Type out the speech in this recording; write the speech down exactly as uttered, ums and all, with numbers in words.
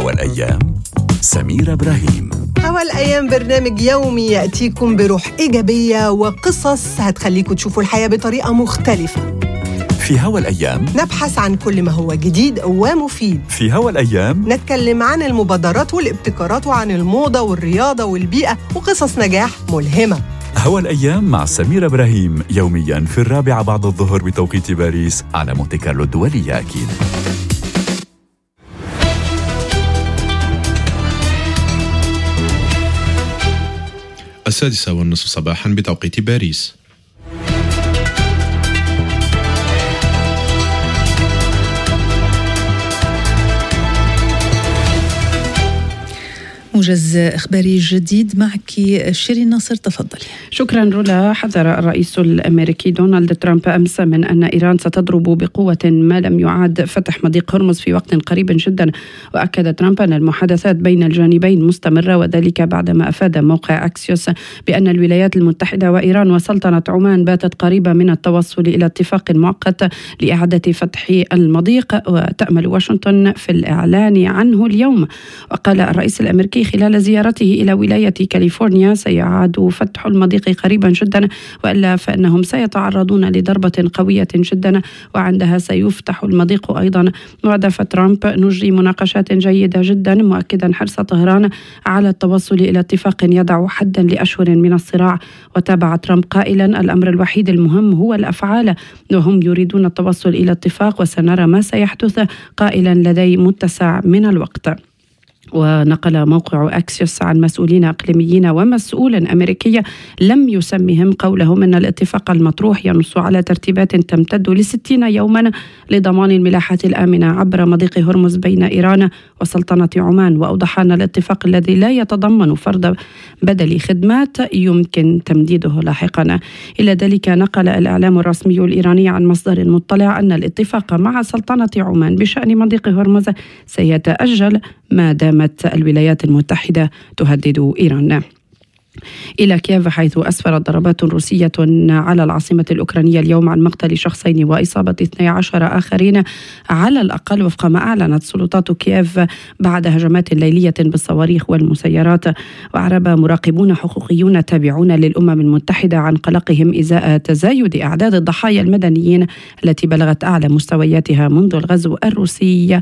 هوا الأيام سميرة إبراهيم. هوا الأيام برنامج يومي يأتيكم بروح إيجابية وقصص هتخليكم تشوفوا الحياة بطريقة مختلفة. في هوا الأيام نبحث عن كل ما هو جديد ومفيد. في هوا الأيام نتكلم عن المبادرات والابتكارات وعن الموضة والرياضة والبيئة وقصص نجاح ملهمة. هوا الأيام مع سميرة إبراهيم يومياً في الرابعة بعد الظهر بتوقيت باريس على مونتي كارلو الدولية أكيد. السادسة والنصف صباحاً بتوقيت باريس. موجز إخباري جديد معك شيرين ناصر، تفضلي. شكرا رولا. حذر الرئيس الأمريكي دونالد ترامب أمس من أن إيران ستضرب بقوة ما لم يعد فتح مضيق هرمز في وقت قريب جدا. وأكد ترامب أن المحادثات بين الجانبين مستمرة، وذلك بعدما أفاد موقع أكسيوس بأن الولايات المتحدة وإيران وسلطنة عمان باتت قريبة من التوصل إلى اتفاق مؤقت لإعادة فتح المضيق، وتأمل واشنطن في الإعلان عنه اليوم. وقال الرئيس الأمريكي خلال زيارته إلى ولاية كاليفورنيا سيعاد فتح المضيق قريبا جدا، وإلا فإنهم سيتعرضون لضربة قوية جدا وعندها سيفتح المضيق أيضا. وأضاف ترامب: نجري مناقشات جيدة جدا، مؤكدا حرص طهران على التوصل إلى اتفاق يضع حدا لأشهر من الصراع. وتابع ترامب قائلا: الأمر الوحيد المهم هو الأفعال، وهم يريدون التوصل إلى اتفاق وسنرى ما سيحدث، قائلا لدي متسع من الوقت. ونقل موقع أكسيوس عن مسؤولين إقليميين ومسؤول أمريكي لم يسمهم قولهم أن الاتفاق المطروح ينص على ترتيبات تمتد لستين يوما لضمان الملاحة الآمنة عبر مضيق هرمز بين إيران وسلطنة عمان. وأوضح أن الاتفاق الذي لا يتضمن فرض بدل خدمات يمكن تمديده لاحقا. إلى ذلك نقل الإعلام الرسمي الإيراني عن مصدر مطلع أن الاتفاق مع سلطنة عمان بشأن مضيق هرمز سيتأجل ما دامت الولايات المتحدة تهدد إيران. إلى كييف، حيث أسفرت ضربات روسية على العاصمة الأوكرانية اليوم عن مقتل شخصين وإصابة اثني عشر آخرين على الأقل، وفق ما أعلنت سلطات كييف بعد هجمات ليلية بالصواريخ والمسيرات. وأعرب مراقبون حقوقيون تابعون للأمم المتحدة عن قلقهم إزاء تزايد أعداد الضحايا المدنيين التي بلغت أعلى مستوياتها منذ الغزو الروسي